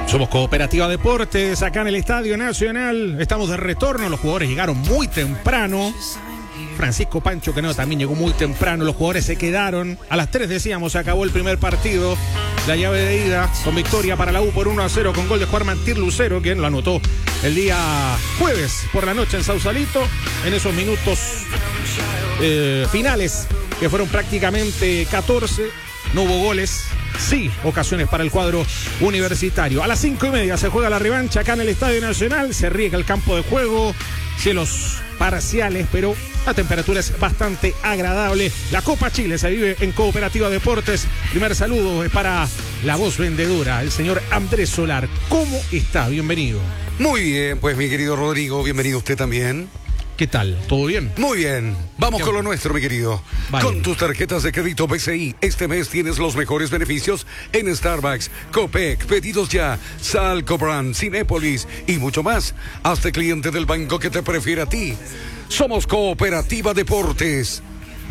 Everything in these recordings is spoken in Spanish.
Somos Cooperativa Deportes, acá en el Estadio Nacional. Estamos de retorno, los jugadores llegaron muy temprano. Francisco Pancho Caneo también llegó muy temprano. Los jugadores se quedaron. A las 3 decíamos, se acabó el primer partido. La llave de ida con victoria para la U por 1-0 con gol de Juan Martín Lucero, quien lo anotó el día jueves por la noche en Sausalito. En esos minutos finales, que fueron prácticamente 14, no hubo goles. Sí, ocasiones para el cuadro universitario. A las 5:30 se juega la revancha acá en el Estadio Nacional. Se riega el campo de juego. Cielos parciales, pero la temperatura es bastante agradable. La Copa Chile se vive en Cooperativa Deportes. Primer saludo es para la voz vendedora, el señor Andrés Solar. ¿Cómo está? Bienvenido. Muy bien, pues mi querido Rodrigo, bienvenido usted también. ¿Qué tal? ¿Todo bien? Muy bien. Vamos con lo nuestro, mi querido. Vale. Con tus tarjetas de crédito BCI, este mes tienes los mejores beneficios en Starbucks, Copec, Pedidos Ya, Sal, Cobran, Cinépolis y mucho más. Hazte cliente del banco que te prefiere a ti. Somos Cooperativa Deportes.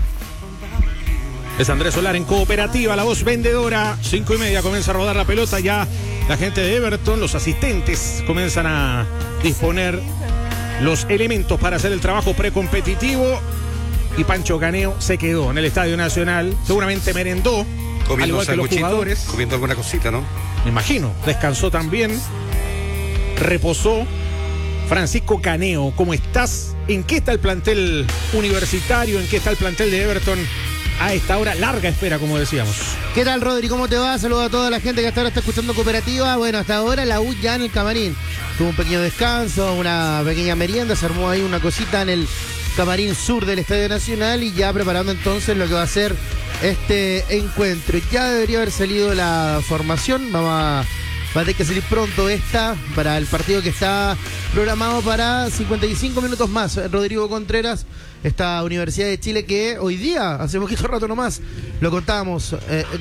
Es Andrés Solar en Cooperativa, la voz vendedora. 5:30 comienza a rodar la pelota. Ya la gente de Everton, los asistentes, comienzan a disponer los elementos para hacer el trabajo precompetitivo. Y Pancho Caneo se quedó en el Estadio Nacional. Seguramente merendó, al igual que los jugadores. Comiendo alguna cosita, ¿no? Me imagino. Descansó también. Reposó. Francisco Caneo, ¿cómo estás? ¿En qué está el plantel universitario? ¿En qué está el plantel de Everton a esta hora? Larga espera, como decíamos. ¿Qué tal, Rodri? ¿Cómo te va? Saludos a toda la gente que hasta ahora está escuchando Cooperativa. Bueno, hasta ahora la U ya en el camarín. Tuvo un pequeño descanso, una pequeña merienda, se armó ahí una cosita en el camarín sur del Estadio Nacional y ya preparando entonces lo que va a ser este encuentro. Ya debería haber salido la formación. Va a tener que salir pronto esta para el partido que está programado para 55 minutos más. Rodrigo Contreras, esta Universidad de Chile que hoy día, hace poquito rato nomás, lo contábamos,